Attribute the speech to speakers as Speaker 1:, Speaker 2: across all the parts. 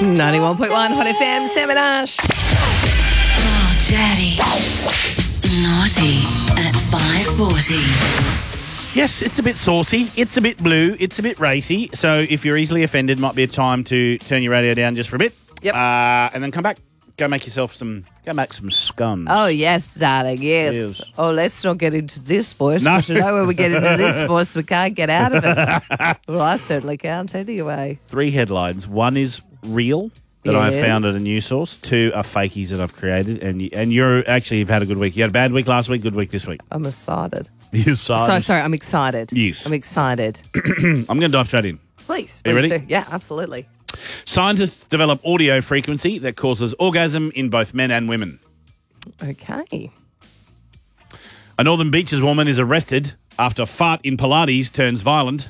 Speaker 1: 91.1 Hot FM, Sam and Ash.
Speaker 2: Oh, Daddy. Naughty at 5:40.
Speaker 3: Yes, it's a bit saucy, it's a bit blue, it's a bit racy. So if you're easily offended, might be a time to turn your radio down just for a bit.
Speaker 1: Yep.
Speaker 3: And then come back. Go make some scones.
Speaker 1: Oh, yes, darling, yes.
Speaker 3: Yes.
Speaker 1: Oh, let's not get into this, boys.
Speaker 3: No.
Speaker 1: Because you know when we get into this, boys, we can't get out of it. Well, I certainly can't anyway.
Speaker 3: 3 headlines. 1 is real that I
Speaker 1: Yes.
Speaker 3: found at a news source. 2 are fakies that I've created. And you've had a good week. You had a bad week last week, good week this week.
Speaker 1: I'm excited.
Speaker 3: You excited?
Speaker 1: Sorry, I'm excited.
Speaker 3: Yes.
Speaker 1: I'm excited.
Speaker 3: I'm going to dive straight in.
Speaker 1: Please.
Speaker 3: Are you ready?
Speaker 1: do. Yeah, absolutely.
Speaker 3: Scientists develop audio frequency that causes orgasm in both men and women.
Speaker 1: Okay.
Speaker 3: A Northern Beaches woman is arrested after fart in Pilates turns violent.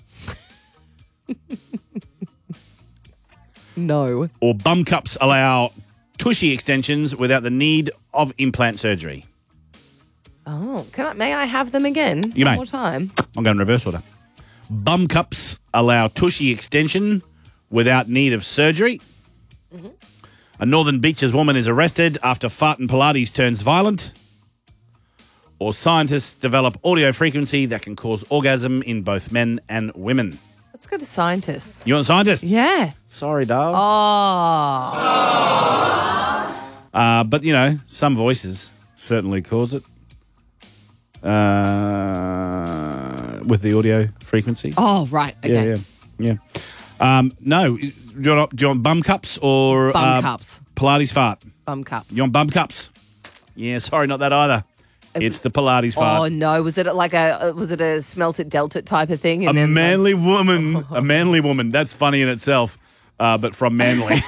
Speaker 1: No.
Speaker 3: Or bum cups allow tushy extensions without the need of implant surgery.
Speaker 1: Oh, may I have them again?
Speaker 3: You
Speaker 1: One
Speaker 3: may.
Speaker 1: more time.
Speaker 3: I'm going in reverse order. Bum cups allow tushy extension without need of surgery.
Speaker 1: Mm-hmm.
Speaker 3: A Northern Beaches woman is arrested after fart in Pilates turns violent. Or scientists develop audio frequency that can cause orgasm in both men and women.
Speaker 1: Let's go to scientists.
Speaker 3: You want scientists?
Speaker 1: Yeah.
Speaker 3: Sorry, dog.
Speaker 1: Oh.
Speaker 3: But, some voices certainly cause it. With the audio frequency.
Speaker 1: Oh, right. Okay.
Speaker 3: Yeah. No, do you want bum cups or
Speaker 1: Bum cups.
Speaker 3: Pilates fart?
Speaker 1: Bum cups.
Speaker 3: You want bum cups? Yeah, sorry, not that either. It's the Pilates
Speaker 1: Oh,
Speaker 3: fart.
Speaker 1: no. Was it a smelt it, dealt it type of thing?
Speaker 3: A manly woman. That's funny in itself, but from Manly.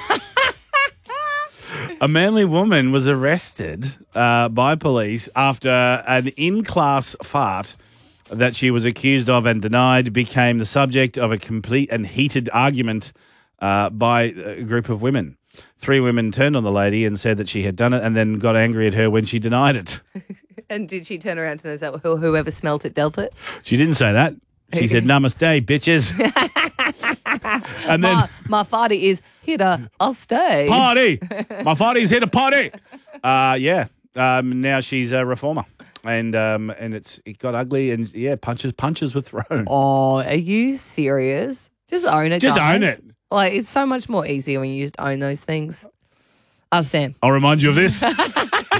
Speaker 3: A manly woman was arrested by police after an in-class fart that she was accused of and denied became the subject of a complete and heated argument by a group of women. 3 women turned on the lady and said that she had done it and then got angry at her when she denied it.
Speaker 1: And did she turn around to them and say, whoever smelt it, dealt it?
Speaker 3: She didn't say that. She said, namaste, bitches. And then,
Speaker 1: My farty is here to, I'll stay.
Speaker 3: party. My farty's here to party. Now she's a reformer. And it got ugly and, punches were thrown.
Speaker 1: Oh, are you serious? Just own it,
Speaker 3: Just
Speaker 1: guys.
Speaker 3: own it.
Speaker 1: Like, it's so much more easier when you just own those things. Sam.
Speaker 3: I'll remind you of this.